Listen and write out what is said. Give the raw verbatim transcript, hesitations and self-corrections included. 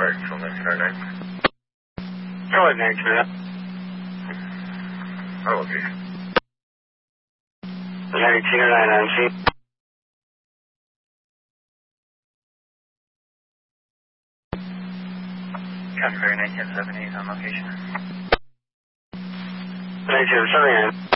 Park, Control nine two nine. Control nine two nine. Oh, okay. nine two nine on scene. Conferry nineteen seventy is on location. nineteen seventy-nine.